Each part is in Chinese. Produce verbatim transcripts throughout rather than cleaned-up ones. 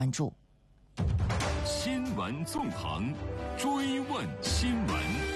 关注。 新闻纵横，追问新闻。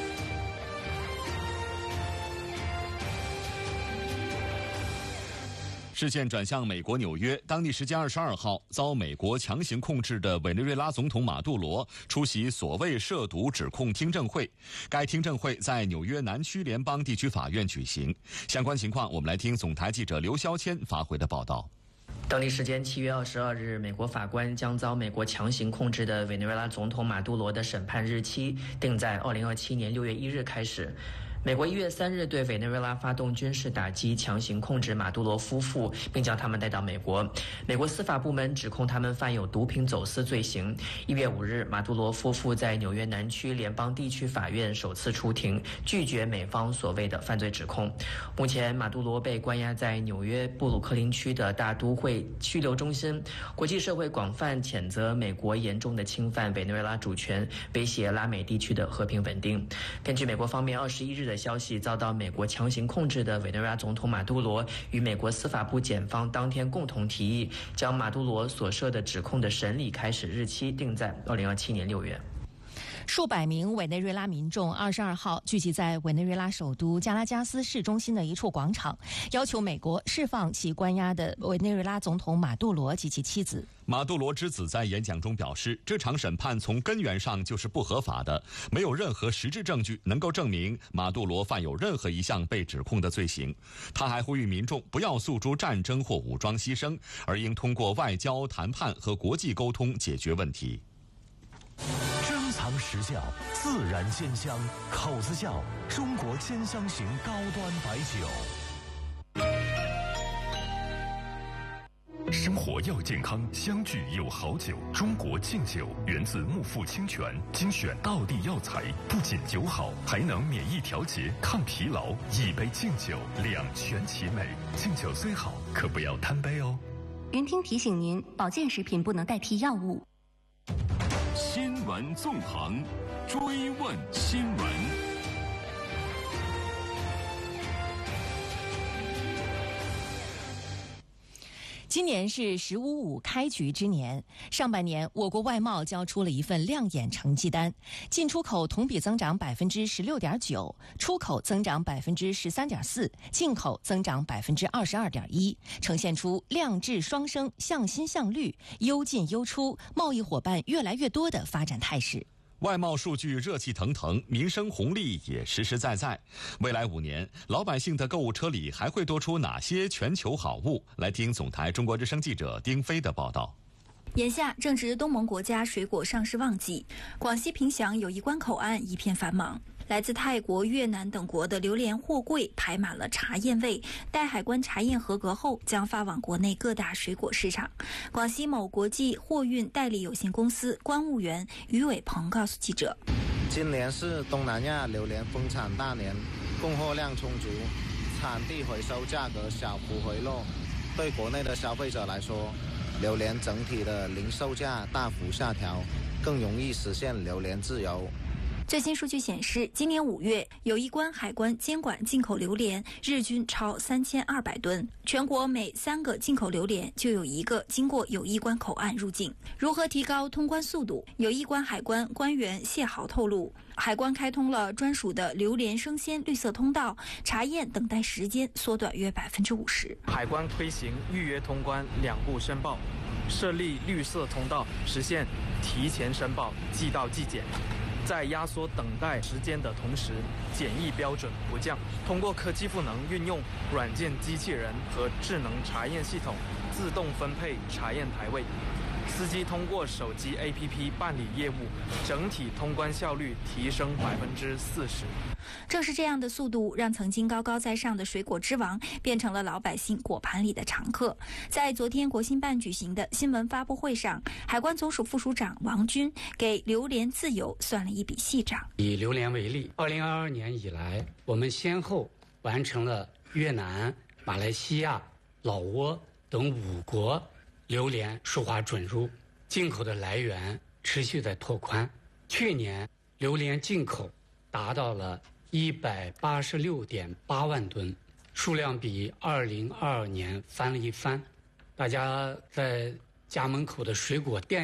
视线转向美国纽约，当地时间二十二号，遭美国强行控制的委内瑞拉总统马杜罗出席所谓涉毒指控听证会。该听证会在纽约南区联邦地区法院举行。相关情况，我们来听总台记者刘肖谦发回的报道。 当地时间七月二十二日，美国法官将遭美国强行控制的委内瑞拉总统马杜罗的审判日期定在二零二七年六月一日开始。美国一月三日对委内瑞拉发动军事打击，强行控制马杜罗夫妇，并将他们带到美国。美国司法部门指控他们犯有毒品走私罪行。一月五日，马杜罗夫妇在纽约南区联邦地区法院首次出庭，拒绝美方所谓的犯罪指控。目前，马杜罗被关押在纽约布鲁克林区的大都会拘留中心。国际社会广泛谴责美国严重的侵犯委内瑞拉主权，威胁拉美地区的和平稳定。根据美国方面二十一日的消息，遭到美国强行控制的委内瑞拉总统马杜罗与美国司法部检方当天共同提议，将马杜罗所涉的指控的审理开始日期定在二零二七年六月。 数百名委内瑞拉民众二十二号聚集在委内瑞拉首都加拉加斯市中心的一处广场，要求美国释放其关押的委内瑞拉总统马杜罗及其妻子。 马杜罗之子在演讲中表示，这场审判从根源上就是不合法的，没有任何实质证据能够证明马杜罗犯有任何一项被指控的罪行。他还呼吁民众不要诉诸战争或武装牺牲，而应通过外交谈判和国际沟通解决问题。 珍藏实效，自然鲜香，口子窖中国兼香型高端白酒。 生活要健康，相聚有好酒。中国敬酒源自木富清泉，精选道地药材，不仅酒好，还能免疫调节、抗疲劳。一杯敬酒，两全其美。敬酒虽好，可不要贪杯哦。 云听提醒您，保健食品不能代替药物。 新闻纵横，追问新闻。 今年是“十五五”开局之年，上半年我国外贸交出了一份亮眼成绩单，进出口同比增长百分之十六点九，出口增长百分之十三点四，进口增长百分之二十二点一，呈现出量质双升、向新向绿、优进优出、贸易伙伴越来越多的发展态势。 外贸数据热气腾腾，民生红利也实实在在。未来五年，老百姓的购物车里还会多出哪些全球好物？来听总台中国之声记者丁飞的报道。 眼下正值东盟国家水果上市旺季，广西凭祥友谊关口岸一片繁忙。来自泰国、越南等国的榴莲货柜排满了查验位，待海关查验合格后，将发往国内各大水果市场。广西某国际货运代理有限公司关务员于伟鹏告诉记者：“ 今年是东南亚榴莲丰产大年，供货量充足，产地回收价格小幅回落。对国内的消费者来说，榴莲整体的零售价大幅下调，更容易实现榴莲自由。” 最新数据显示，今年五月，友谊关海关监管进口榴莲日均超三千二百吨，全国每三个进口榴莲就有一个经过友谊关口岸入境。如何提高通关速度？友谊关海关官员谢豪透露，海关开通了专属的榴莲生鲜绿色通道，查验等待时间缩短约百分之五十。 海关推行预约通关两步申报，设立绿色通道，实现提前申报、即到即检。在压缩等待时间的同时，检疫标准不降。通过科技赋能运用软件机器人和智能查验系统，自动分配查验台位。司机通过手机 A P P 办理业务，整体通关效率提升百分之四十。 正是这样的速度，让曾经高高在上的水果之王变成了老百姓果盘里的常客。在昨天国新办举行的新闻发布会上，海关总署副署长王军给榴莲自由算了一笔细账。 以榴莲为例，二零二二年以来，我们先后完成了越南、马来西亚、老挝等五国榴莲数化准入，进口的来源持续在拓宽。去年榴莲进口达到了一百八十六点八万吨，数量比二零二二年翻了一番。大家在家门口的水果店